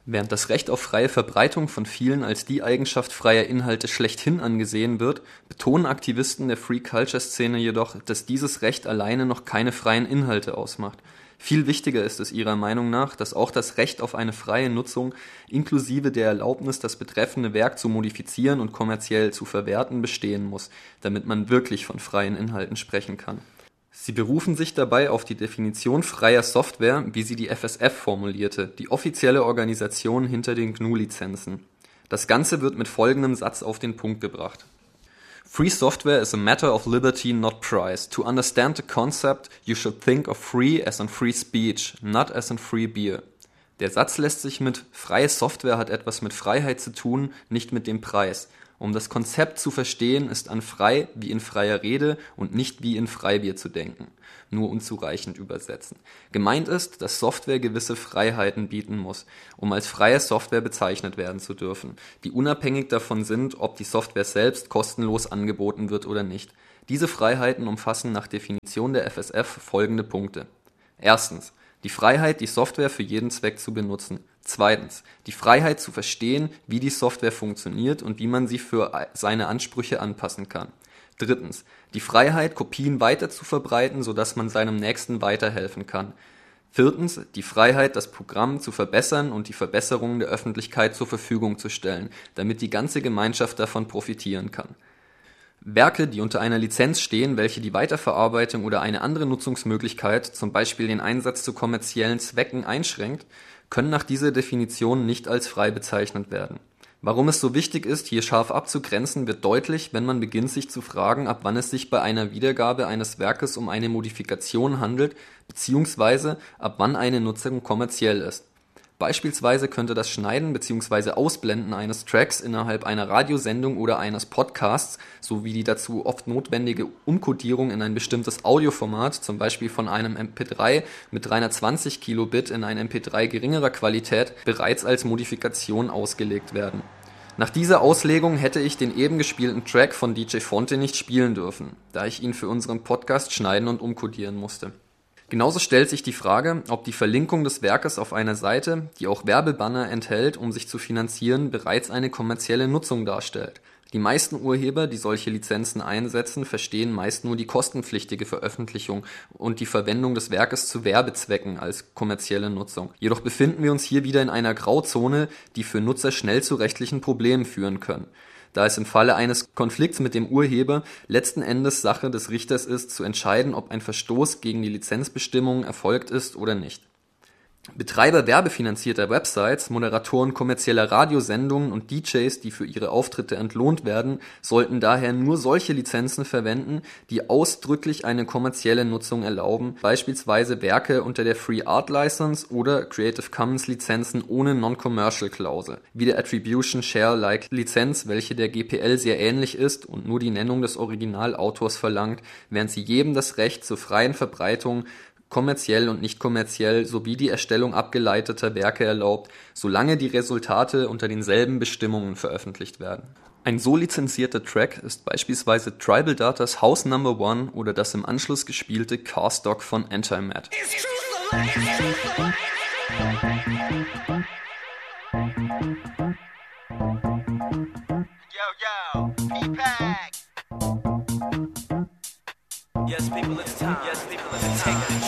Während das Recht auf freie Verbreitung von vielen als die Eigenschaft freier Inhalte schlechthin angesehen wird, betonen Aktivisten der Free-Culture-Szene jedoch, dass dieses Recht alleine noch keine freien Inhalte ausmacht. Viel wichtiger ist es ihrer Meinung nach, dass auch das Recht auf eine freie Nutzung inklusive der Erlaubnis, das betreffende Werk zu modifizieren und kommerziell zu verwerten, bestehen muss, damit man wirklich von freien Inhalten sprechen kann. Sie berufen sich dabei auf die Definition freier Software, wie sie die FSF formulierte, die offizielle Organisation hinter den GNU-Lizenzen. Das Ganze wird mit folgendem Satz auf den Punkt gebracht. Free software is a matter of liberty, not price. To understand the concept, you should think of free as in free speech, not as in free beer. Der Satz lässt sich mit freie Software hat etwas mit Freiheit zu tun, nicht mit dem Preis. Um das Konzept zu verstehen, ist an frei wie in freier Rede und nicht wie in Freibier zu denken. Nur unzureichend übersetzen. Gemeint ist, dass Software gewisse Freiheiten bieten muss, um als freie Software bezeichnet werden zu dürfen, die unabhängig davon sind, ob die Software selbst kostenlos angeboten wird oder nicht. Diese Freiheiten umfassen nach Definition der FSF folgende Punkte. Erstens, die Freiheit, die Software für jeden Zweck zu benutzen. Zweitens, die Freiheit zu verstehen, wie die Software funktioniert und wie man sie für seine Ansprüche anpassen kann. Drittens, die Freiheit, Kopien weiter zu verbreiten, sodass man seinem Nächsten weiterhelfen kann. Viertens, die Freiheit, das Programm zu verbessern und die Verbesserungen der Öffentlichkeit zur Verfügung zu stellen, damit die ganze Gemeinschaft davon profitieren kann. Werke, die unter einer Lizenz stehen, welche die Weiterverarbeitung oder eine andere Nutzungsmöglichkeit, zum Beispiel den Einsatz zu kommerziellen Zwecken, einschränkt, können nach dieser Definition nicht als frei bezeichnet werden. Warum es so wichtig ist, hier scharf abzugrenzen, wird deutlich, wenn man beginnt, sich zu fragen, ab wann es sich bei einer Wiedergabe eines Werkes um eine Modifikation handelt, beziehungsweise ab wann eine Nutzung kommerziell ist. Beispielsweise könnte das Schneiden bzw. Ausblenden eines Tracks innerhalb einer Radiosendung oder eines Podcasts sowie die dazu oft notwendige Umkodierung in ein bestimmtes Audioformat, zum Beispiel von einem MP3 mit 320 Kilobit in ein MP3 geringerer Qualität, bereits als Modifikation ausgelegt werden. Nach dieser Auslegung hätte ich den eben gespielten Track von DJ Fonte nicht spielen dürfen, da ich ihn für unseren Podcast schneiden und umkodieren musste. Genauso stellt sich die Frage, ob die Verlinkung des Werkes auf einer Seite, die auch Werbebanner enthält, um sich zu finanzieren, bereits eine kommerzielle Nutzung darstellt. Die meisten Urheber, die solche Lizenzen einsetzen, verstehen meist nur die kostenpflichtige Veröffentlichung und die Verwendung des Werkes zu Werbezwecken als kommerzielle Nutzung. Jedoch befinden wir uns hier wieder in einer Grauzone, die für Nutzer schnell zu rechtlichen Problemen führen können, da es im Falle eines Konflikts mit dem Urheber letzten Endes Sache des Richters ist, zu entscheiden, ob ein Verstoß gegen die Lizenzbestimmungen erfolgt ist oder nicht. Betreiber werbefinanzierter Websites, Moderatoren kommerzieller Radiosendungen und DJs, die für ihre Auftritte entlohnt werden, sollten daher nur solche Lizenzen verwenden, die ausdrücklich eine kommerzielle Nutzung erlauben, beispielsweise Werke unter der Free Art License oder Creative Commons Lizenzen ohne Non-Commercial-Klausel, wie der Attribution Share-like Lizenz, welche der GPL sehr ähnlich ist und nur die Nennung des Originalautors verlangt, während sie jedem das Recht zur freien Verbreitung kommerziell und nicht kommerziell sowie die Erstellung abgeleiteter Werke erlaubt, solange die Resultate unter denselben Bestimmungen veröffentlicht werden. Ein so lizenzierter Track ist beispielsweise Tribal Datas House No. 1 oder das im Anschluss gespielte Carstock von Anti-Mad. Yes, people, it's time. Yes, people, it's time.